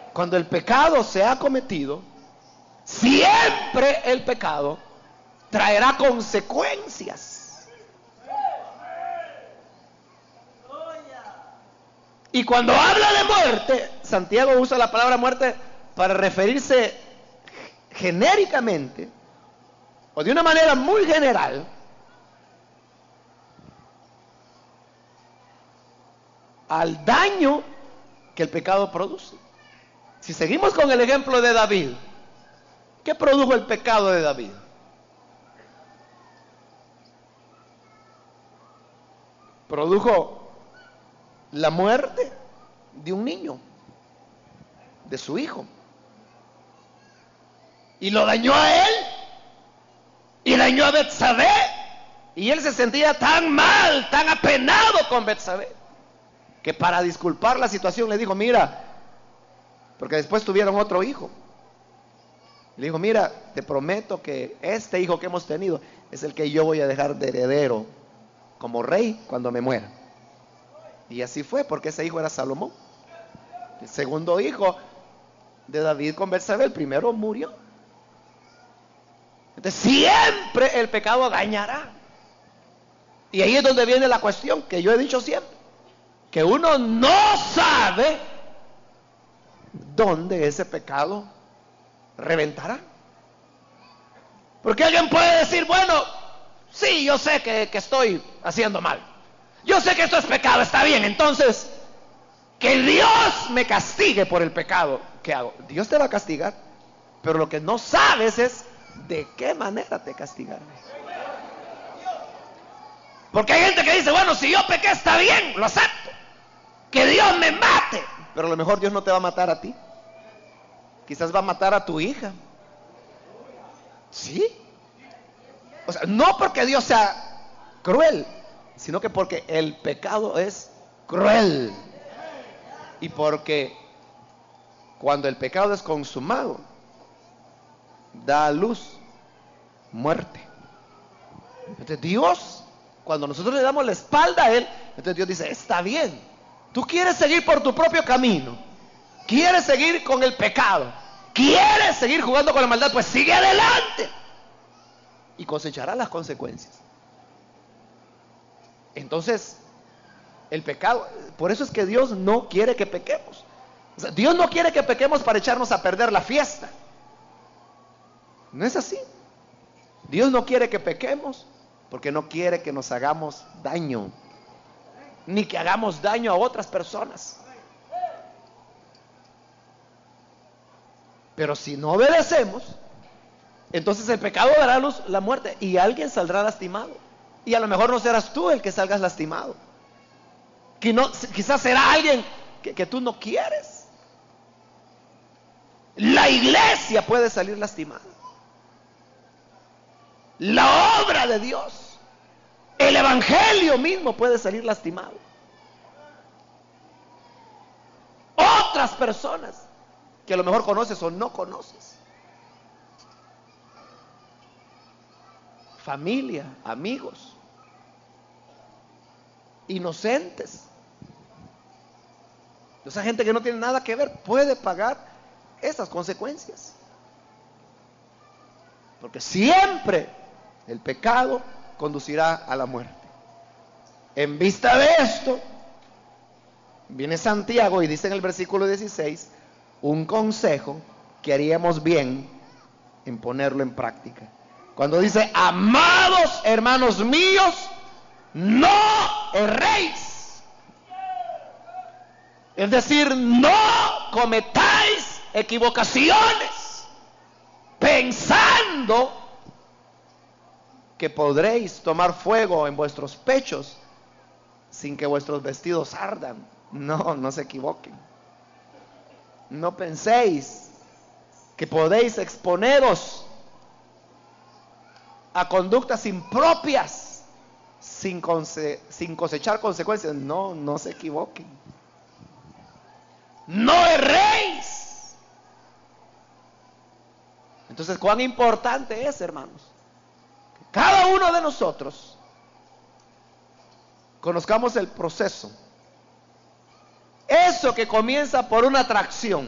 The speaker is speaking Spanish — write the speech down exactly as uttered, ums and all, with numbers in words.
cuando el pecado se ha cometido, siempre el pecado traerá consecuencias. Y cuando habla de muerte, Santiago usa la palabra muerte para referirse genéricamente o de una manera muy general al daño que el pecado produce. Si seguimos con el ejemplo de David, ¿qué produjo el pecado de David? Produjo la muerte de un niño, de su hijo, y lo dañó a él y dañó a Betsabé, y él se sentía tan mal, tan apenado con Betsabé, que para disculpar la situación le dijo: mira, porque después tuvieron otro hijo, le dijo: mira, te prometo que este hijo que hemos tenido es el que yo voy a dejar de heredero como rey cuando me muera. Y así fue, porque ese hijo era Salomón, el segundo hijo de David con Betsabé. El primero murió. Entonces siempre el pecado dañará. Y ahí es donde viene la cuestión que yo he dicho siempre, que uno no sabe dónde ese pecado reventará. Porque alguien puede decir: bueno, sí, yo sé que, que estoy haciendo mal, yo sé que esto es pecado, está bien, entonces que Dios me castigue por el pecado que hago. Dios te va a castigar, pero lo que no sabes es de qué manera te castigará. Porque hay gente que dice: bueno, si yo pequé está bien, lo acepto, que Dios me mate. Pero a lo mejor Dios no te va a matar a ti, quizás va a matar a tu hija. ¿Sí? O sea, no porque Dios sea cruel, sino que porque el pecado es cruel. Y porque cuando el pecado es consumado, da a luz muerte. Entonces Dios, cuando nosotros le damos la espalda a Él, entonces Dios dice: está bien, tú quieres seguir por tu propio camino, quieres seguir con el pecado, quieres seguir jugando con la maldad, pues sigue adelante y cosechará las consecuencias. Entonces el pecado, por eso es que Dios no quiere que pequemos. O sea, Dios no quiere que pequemos para echarnos a perder la fiesta. No es así. Dios no quiere que pequemos porque no quiere que nos hagamos daño, ni que hagamos daño a otras personas. Pero si no obedecemos, entonces el pecado dará a luz la muerte y alguien saldrá lastimado. Y a lo mejor no serás tú el que salgas lastimado, que no, quizás será alguien que, que tú no quieres. La iglesia puede salir lastimada, la obra de Dios, el evangelio mismo puede salir lastimado. Otras personas que a lo mejor conoces o no conoces, familia, amigos, inocentes. Esa gente que no tiene nada que ver puede pagar esas consecuencias, porque siempre el pecado conducirá a la muerte. En vista de esto, viene Santiago y dice en el versículo dieciséis un consejo que haríamos bien en ponerlo en práctica. Cuando dice: amados hermanos míos, no erréis. Es decir, no cometáis equivocaciones pensando que podréis tomar fuego en vuestros pechos sin que vuestros vestidos ardan. No, no se equivoquen. No penséis que podéis exponeros a conductas impropias sin, conse sin cosechar consecuencias. No, no se equivoquen. No erréis. Entonces, ¿cuán importante es, hermanos, que cada uno de nosotros conozcamos el proceso? Eso que comienza por una atracción,